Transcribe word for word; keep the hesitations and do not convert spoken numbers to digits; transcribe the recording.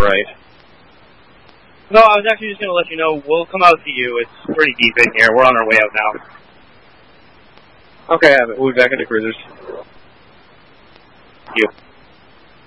right. No, I was actually just going to let you know, we'll come out to you. It's pretty deep in here. We're on our way out now. Okay, we'll be back at the cruisers. Thank you.